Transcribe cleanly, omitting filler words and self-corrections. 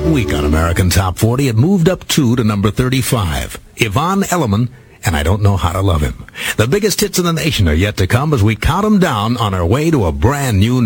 week on American Top 40. It moved up 2 to number 35. Yvonne Elliman, and I Don't Know How to Love Him. The biggest hits in the nation are yet to come as we count them down on our way to a brand new